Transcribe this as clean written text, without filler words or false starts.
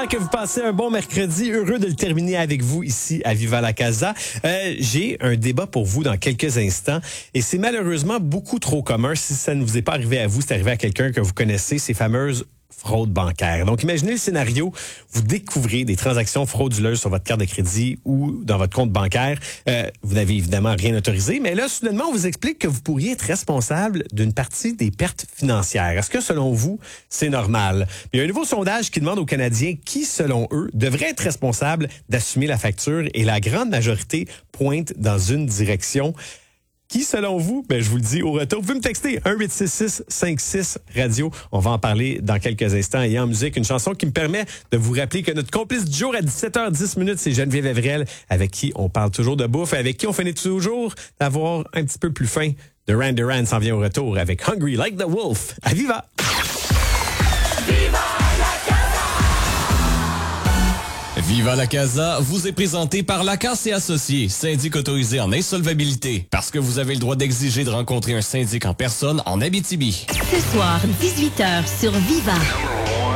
J'espère que vous passez un bon mercredi. Heureux de le terminer avec vous ici à Viva la Casa. J'ai un débat pour vous dans quelques instants et c'est malheureusement beaucoup trop commun. Si ça ne vous est pas arrivé à vous, c'est arrivé à quelqu'un que vous connaissez, ces fameuses fraude bancaire. Donc, imaginez le scénario. Vous découvrez des transactions frauduleuses sur votre carte de crédit ou dans votre compte bancaire. Vous n'avez évidemment rien autorisé, mais là, soudainement, on vous explique que vous pourriez être responsable d'une partie des pertes financières. Est-ce que, selon vous, c'est normal? Il y a un nouveau sondage qui demande aux Canadiens qui, selon eux, devrait être responsable d'assumer la facture et la grande majorité pointe dans une direction. Qui, selon vous? Je vous le dis au retour. Vous pouvez me texter 1-866-56-radio. On va en parler dans quelques instants. Et en musique, une chanson qui me permet de vous rappeler que notre complice du jour à 17h10, c'est Geneviève Evrel, avec qui on parle toujours de bouffe et avec qui on finit toujours d'avoir un petit peu plus faim. Duran Duran s'en vient au retour avec Hungry Like the Wolf. À Viva! Viva la Casa! Viva la Casa vous est présenté par Lacasse et Associés, syndic autorisé en insolvabilité. Parce que vous avez le droit d'exiger de rencontrer un syndic en personne en Abitibi. Ce soir, 18h sur Viva.